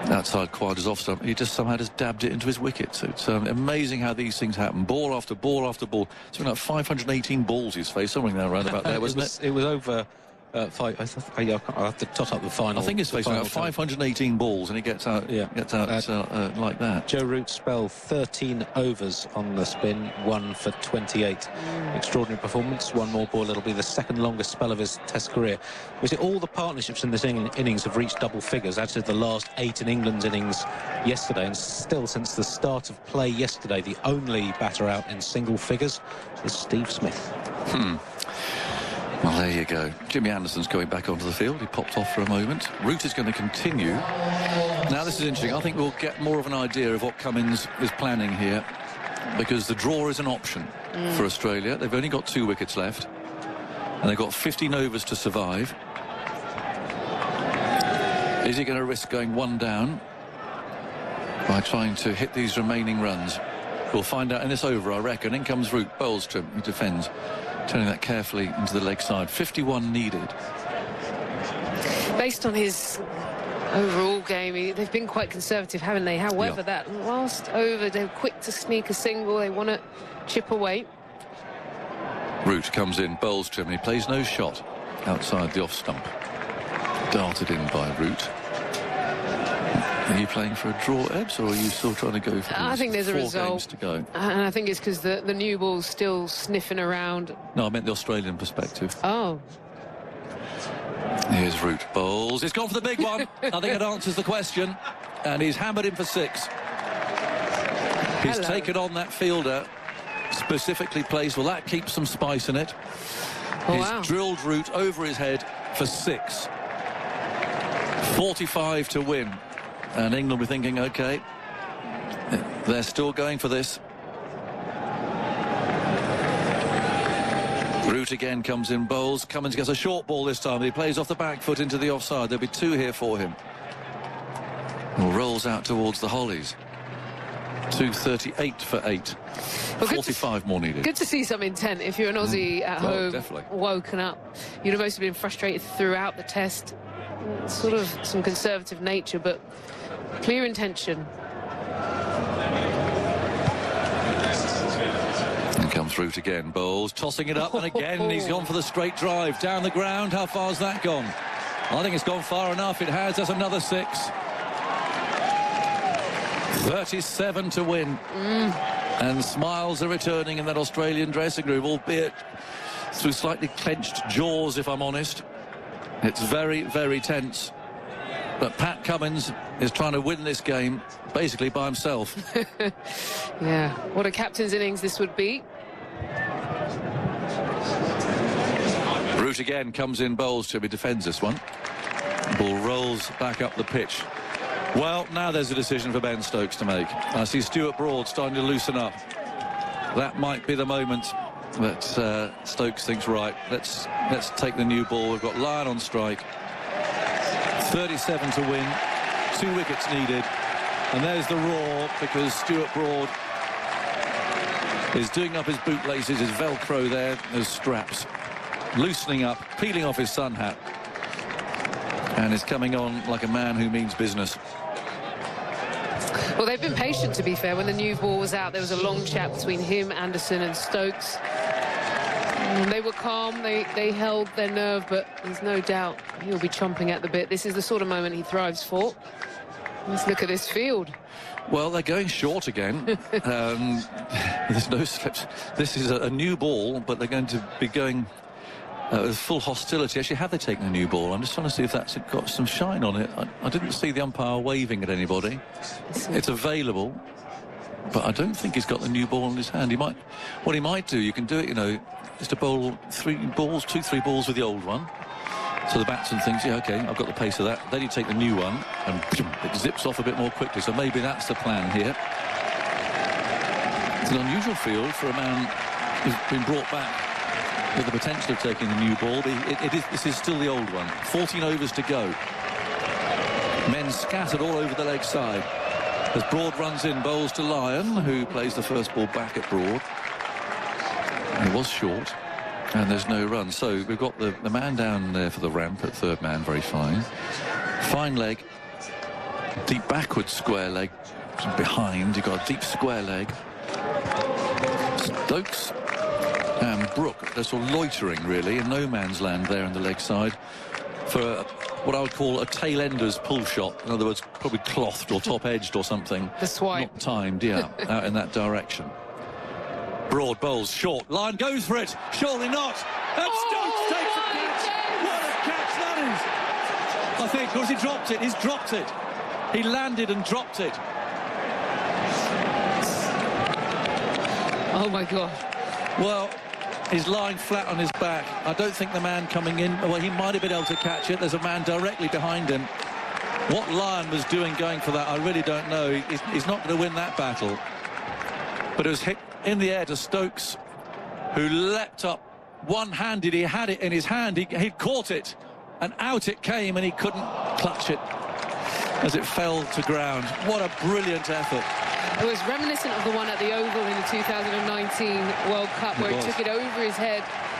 outside Quadra's off stump. He just somehow just dabbed it into his wicket. So it's amazing how these things happen. Ball after ball after ball. Something like 518 balls he's faced, something around about there, wasn't it? It was over 5. I have to tot up the final. I think he's facing about 518 balls, and he gets out. Yeah, gets out like that. Joe Root spelled 13 overs on the spin, 1 for 28. Extraordinary performance. One more ball. It'll be the second longest spell of his Test career. We see all the partnerships in this innings have reached double figures. As did the last 8 in England's innings yesterday, and still since the start of play yesterday, the only batter out in single figures is Steve Smith. Well, there you go. Jimmy Anderson's going back onto the field. He popped off for a moment. Root is going to continue. Now, this is interesting. I think we'll get more of an idea of what Cummins is planning here, because the draw is an option for Australia. They've only got 2 wickets left, and they've got 15 overs to survive. Is he going to risk going 1 down by trying to hit these remaining runs? We'll find out in this over, I reckon. In comes Root. Bowlstrom, he defends, turning that carefully into the leg side. 51 needed. Based on his overall game, they've been quite conservative, haven't they? However, that last over, they're quick to sneak a single. They want to chip away. Root comes in. Bowlstrom, he plays no shot outside the off stump. Darted in by Root. Are you playing for a draw, Ebbs, or are you still trying to go for I think there's a 4 result games to go? And I think it's because the new ball's still sniffing around. No, I meant the Australian perspective. Oh. Here's Root. Bowls. He's gone for the big one. I think it answers the question. And he's hammered him for 6. He's taken on that fielder, specifically placed. Well, that keeps some spice in it. He's drilled Root over his head for 6. 45 to win. And England will be thinking, OK, they're still going for this. Root again comes in, bowls. Cummins gets a short ball this time. He plays off the back foot into the offside. There'll be 2 here for him. Well, rolls out towards the Hollies. 238 for 8. Well, 45 more needed. Good to see some intent. If you're an Aussie at home, definitely woken up, you'd have mostly been frustrated throughout the test. Sort of some conservative nature, but clear intention. And comes Root again. Bowls, tossing it up, and again he's gone for the straight drive. Down the ground, how far's that gone? I think it's gone far enough. It has. That's another 6. 37 to win. And smiles are returning in that Australian dressing room, albeit through slightly clenched jaws, if I'm honest. It's very, very tense. But Pat Cummins is trying to win this game basically by himself. Yeah, what a captain's innings this would be. Root again comes in, bowls to him. He defends this one. Ball rolls back up the pitch. Well, now there's a decision for Ben Stokes to make. I see Stuart Broad starting to loosen up. That might be the moment that Stokes thinks, right, let's take the new ball. We've got Lyon on strike. 37 to win. 2 wickets needed. And there's the roar, because Stuart Broad is doing up his bootlaces, his Velcro there, his straps, loosening up, peeling off his sun hat, and is coming on like a man who means business. Well, they've been patient, to be fair. When the new ball was out, there was a long chat between him, Anderson and Stokes. They were calm, they held their nerve, but there's no doubt he'll be chomping at the bit. This is the sort of moment he thrives for. Let's look at this field. Well, they're going short again. There's no slips. This is a new ball, but they're going to be going with full hostility. Actually, have they taken a new ball? I'm just trying to see if that's got some shine on it. I didn't see the umpire waving at anybody. It's available, but I don't think he's got the new ball in his hand. What he might do, you can do it, you know, is to bowl 2, 3 balls with the old one. So the batsman thinks, yeah, OK, I've got the pace of that. Then you take the new one, and it zips off a bit more quickly. So maybe that's the plan here. It's an unusual field for a man who's been brought back with the potential of taking the new ball. This is still the old one. 14 overs to go. Men scattered all over the leg side. As Broad runs in, bowls to Lyon, who plays the first ball back at Broad. It was short, and there's no run. So we've got the man down there for the ramp at third man, very fine. Fine leg. Deep backward square leg from behind. You've got a deep square leg. Stokes and Brook, they're sort of loitering really in no man's land there on the leg side for what I would call a tail ender's pull shot. In other words, probably clothed or top edged or something. The swipe. Not timed, yeah, out in that direction. Broad bowls, short, Lyon goes for it, surely not. And Stokes takes the catch. What a catch that is! I think, because he dropped it, he's dropped it. He landed and dropped it. Oh my God. Well, he's lying flat on his back. I don't think the man coming in, well, he might have been able to catch it. There's a man directly behind him. What Lyon was doing going for that, I really don't know. He's not going to win that battle. But it was hit in the air to Stokes, who leapt up one-handed. He had it in his hand. He'd caught it, and out it came, and he couldn't clutch it as it fell to ground. What a brilliant effort. It was reminiscent of the one at the Oval in the 2019 World Cup, where he took it over his head.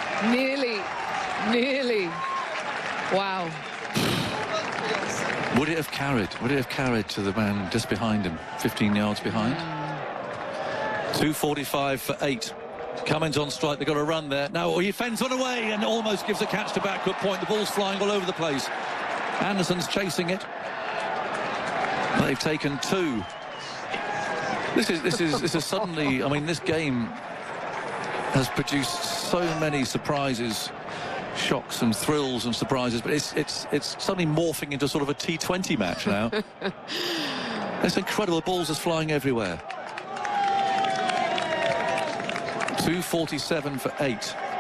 Nearly. Wow. Would it have carried? Would it have carried to the man just behind him, 15 yards behind? 2:45 for 8. Cummins on strike. They've got a run there. Now he fends one away and almost gives a catch to backward point. The ball's flying all over the place. Anderson's chasing it. They've taken 2. This is suddenly, I mean, this game has produced so many surprises, shocks and thrills and surprises, but it's suddenly morphing into sort of a T20 match now. It's incredible. Balls are flying everywhere. 2:47 for 8.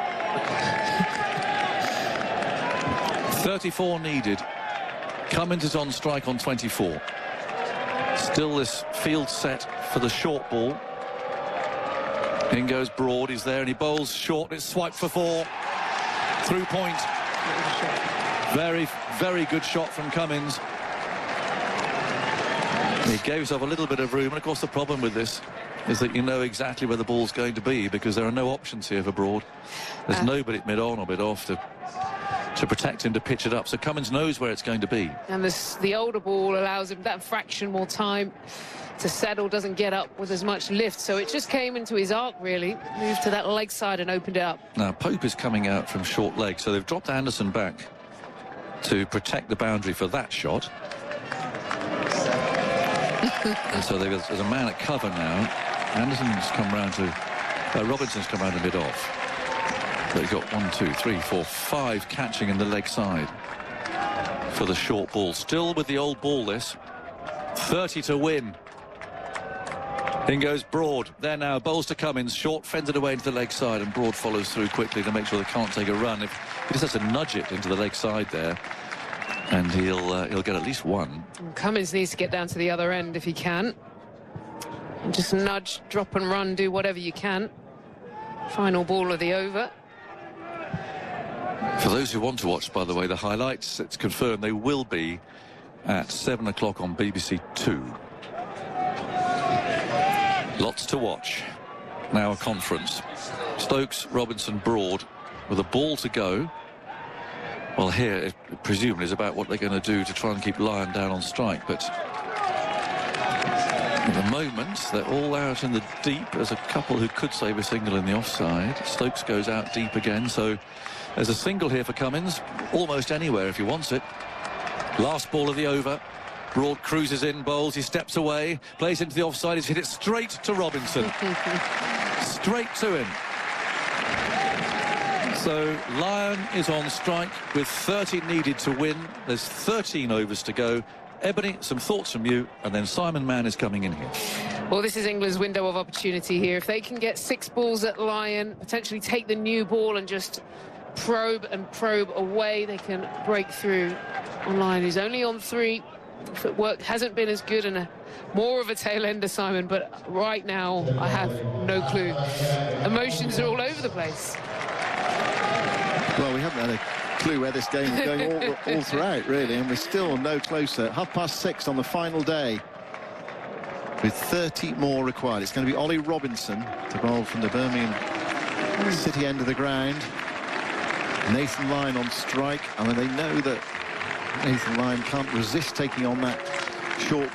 34 needed. Cummins is on strike on 24. Still this field set for the short ball. In goes Broad. He's there and he bowls short. It's swiped for 4. Through point. Very, very good shot from Cummins. He gave himself a little bit of room, and of course the problem with this is that you know exactly where the ball's going to be, because there are no options here for Broad. There's nobody at mid-on or mid-off to protect him, to pitch it up. So Cummins knows where it's going to be. And the older ball allows him that fraction more time to settle, doesn't get up with as much lift. So it just came into his arc, really. Moved to that leg side and opened it up. Now, Pope is coming out from short leg, so they've dropped Anderson back to protect the boundary for that shot. And so there's a man at cover now. Anderson's come round to... Robinson's come round to mid-off. But he's got 1, 2, 3, 4, 5 catching in the leg side for the short ball. Still with the old ball, this. 30 to win. In goes Broad. There now, bowls to Cummins. Short fends it away into the leg side, and Broad follows through quickly to make sure they can't take a run. If he just has to nudge it into the leg side there, and he'll get at least 1. And Cummins needs to get down to the other end if he can. And just nudge, drop and run, do whatever you can. Final ball of the over. For those who want to watch, by the way, the highlights, it's confirmed they will be at 7 o'clock on BBC 2. Lots to watch. Now a conference. Stokes, Robinson, Broad with a ball to go. Well, here, it presumably is about what they're going to do to try and keep Lyon down on strike, but at the moment, they're all out in the deep. There's a couple who could save a single in the offside. Stokes goes out deep again, so there's a single here for Cummins, almost anywhere if he wants it. Last ball of the over. Broad cruises in, bowls, he steps away, plays into the offside, he's hit it straight to Robinson. Straight to him. So Lyon is on strike with 30 needed to win. There's 13 overs to go. Ebony, some thoughts from you, and then Simon Mann is coming in here. Well, this is England's window of opportunity here. If they can get 6 balls at Lyon, potentially take the new ball and just probe away, they can break through on Lyon, who's only on 3. Footwork hasn't been as good, and more of a tail ender, Simon, but right now I have no clue. Emotions are all over the place. Well, we haven't had a clue where this game is going all throughout, really, and we're still no closer. 6:30 on the final day, with 30 more required. It's going to be Ollie Robinson to bowl from the Birmingham City end of the ground. Nathan Lyon on strike. I mean, they know that Nathan Lyon can't resist taking on that short